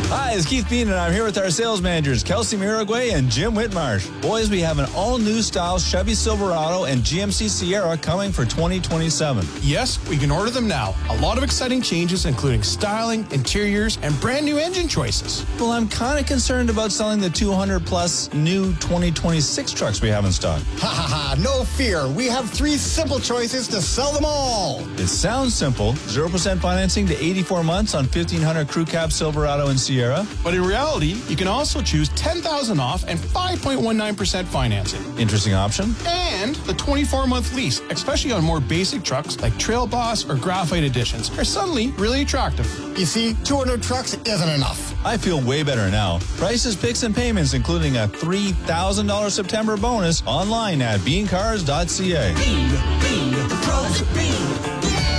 Hi, it's Keith Bean, and I'm here with our sales managers, Kelsey Miragway and Jim Whitmarsh. Boys, we have an all-new style Chevy Silverado and GMC Sierra coming for 2027. Yes, we can order them now. A lot of exciting changes, including styling, interiors, and brand new engine choices. Well, I'm kind of concerned about selling the 200-plus new 2026 trucks we have in stock. Ha ha ha, no fear. We have 3 simple choices to sell them all. It sounds simple. 0% financing to 84 months on 1500 Crew Cab Silverado and Sierra. But in reality, you can also choose $10,000 off and 5.19% financing. Interesting option. And the 24-month lease, especially on more basic trucks like Trail Boss or Graphite Editions, are suddenly really attractive. You see, 200 trucks isn't enough. I feel way better now. Prices, picks, and payments, including a $3,000 September bonus, online at beancars.ca. Bean, the pros at Bean.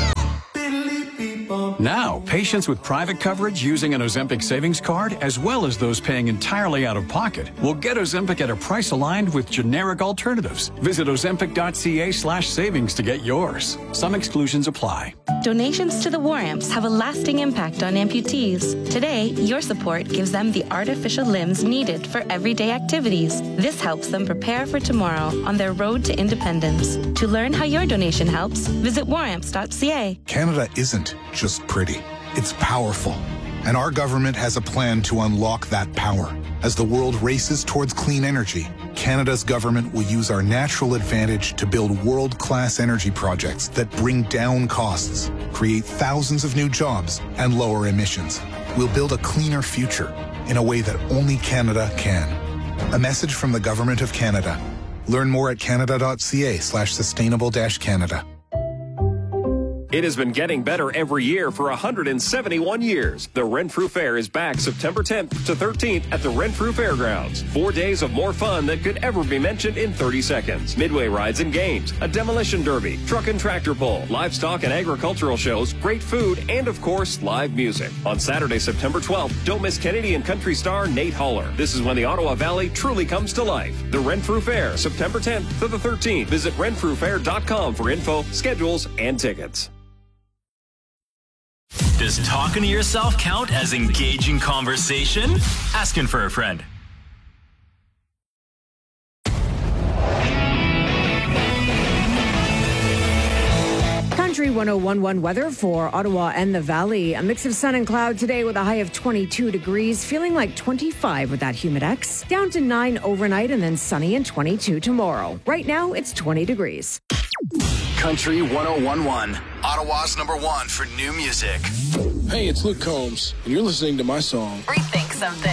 Now, patients with private coverage using an Ozempic savings card, as well as those paying entirely out of pocket, will get Ozempic at a price aligned with generic alternatives. Visit ozempic.ca/savings to get yours. Some exclusions apply. Donations to the War Amps have a lasting impact on amputees. Today, your support gives them the artificial limbs needed for everyday activities. This helps them prepare for tomorrow on their road to independence. To learn how your donation helps, visit waramps.ca. Canada isn't just pretty. It's powerful. And our government has a plan to unlock that power. As the world races towards clean energy, Canada's government will use our natural advantage to build world-class energy projects that bring down costs, create thousands of new jobs, and lower emissions. We'll build a cleaner future in a way that only Canada can. A message from the Government of Canada. Learn more at canada.ca/sustainable-Canada. It has been getting better every year for 171 years. The Renfrew Fair is back September 10th to 13th at the Renfrew Fairgrounds. 4 days of more fun than could ever be mentioned in 30 seconds. Midway rides and games, a demolition derby, truck and tractor pull, livestock and agricultural shows, great food, and of course, live music. On Saturday, September 12th, don't miss Canadian country star Nate Haller. This is when the Ottawa Valley truly comes to life. The Renfrew Fair, September 10th to the 13th. Visit renfrewfair.com for info, schedules, and tickets. Does talking to yourself count as engaging conversation? Asking for a friend. Country 101.1 weather for Ottawa and the Valley. A mix of sun and cloud today with a high of 22 degrees, feeling like 25 with that humidex. Down to 9 overnight and then sunny and 22 tomorrow. Right now, it's 20 degrees. Country 101.1, Ottawa's #1 for new music. Hey, it's Luke Combs, and you're listening to my song. Rethink Something.